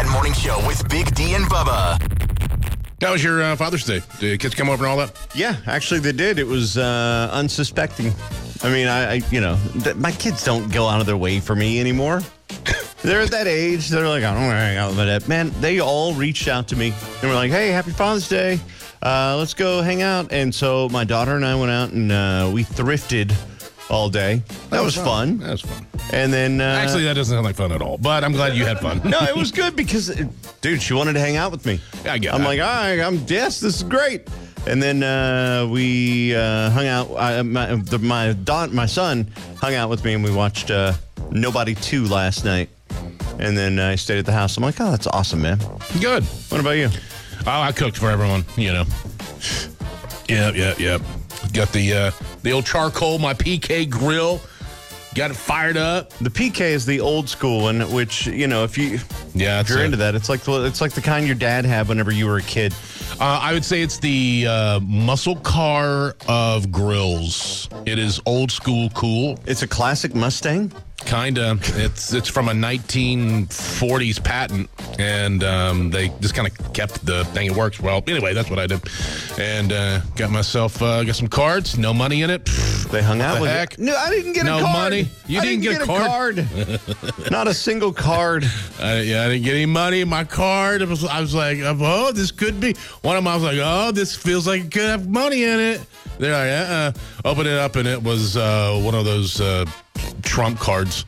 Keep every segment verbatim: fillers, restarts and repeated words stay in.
Cat Morning Show with Big D and Bubba. How was your uh, Father's Day? Did kids come over and all that? Yeah, actually they did. It was uh, unsuspecting. I mean, I, I you know, th- my kids don't go out of their way for me anymore. They're at that age. They're like, I don't want to hang out with my dad. Man, they all reached out to me and were like, hey, happy Father's Day. Uh, let's go hang out. And so my daughter and I went out and uh, we thrifted all day. That, that was, was fun. That was fun. And then... Uh, Actually, that doesn't sound like fun at all, but I'm glad you had fun. No, it was good because, it, dude, she wanted to hang out with me. Yeah, I get I'm that. like, all right, I'm, yes, this is great. And then uh, we uh, hung out. I, my, the, my, daughter, my son hung out with me, and we watched uh, Nobody two last night. And then uh, I stayed at the house. I'm like, oh, that's awesome, man. Good. What about you? Oh, I cooked for everyone, you know. Yep, yep, yep. Got the uh, the old charcoal, my P K grill. Got it fired up. The P K is the old school one, which, you know, if you yeah, if you're a, into that, it's like the, it's like the kind your dad had whenever you were a kid. Uh, I would say it's the uh, muscle car of grills. It is old school cool. It's a classic Mustang. Kinda. It's it's from a nineteen forties patent, and um, they just kind of kept the thing. It works well. Anyway, that's what I did, and uh, got myself uh, got some cards. No money in it. Pfft, they hung out the with heck? You. No, I didn't get no a card. money. You I didn't, didn't get, get, a card. A card. Not a single card. I, yeah, I didn't get any money in my card. It was, I was like, oh, this could be. One of them, I was like, oh, this feels like it could have money in it. They're like, uh-uh. Open it up, and it was uh, one of those uh, Trump cards.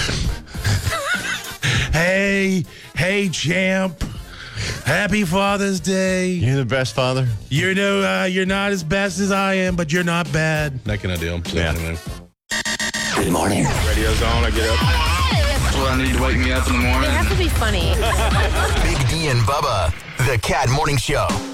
Hey, hey, champ. Happy Father's Day. You're the best father. You know, uh, you're not as best as I am, but you're not bad. That kind of deal. So, yeah. Anyway. Good morning. Radio's on. I get up. That's what I need to wake me up in the morning. They have to be funny. Big D and Bubba, the Cat Morning Show.